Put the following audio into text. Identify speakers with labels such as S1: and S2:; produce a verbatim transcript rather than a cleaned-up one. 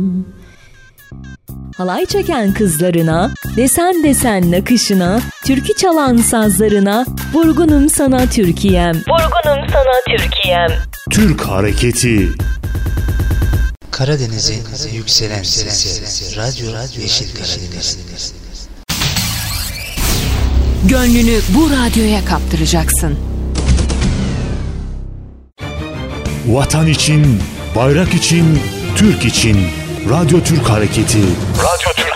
S1: Halay çeken kızlarına, desen desen nakışına, türkü çalan sazlarına, vurgunum sana Türkiye'm, vurgunum sana Türkiye'm.
S2: Türk Hareketi.
S3: Karadeniz'in yükselen sesi, Radyo Yeşil Karadeniz.
S4: Gönlünü bu radyoya kaptıracaksın.
S2: Vatan için, bayrak için, Türk için. Radyo Türk Hareketi. Radyo Türk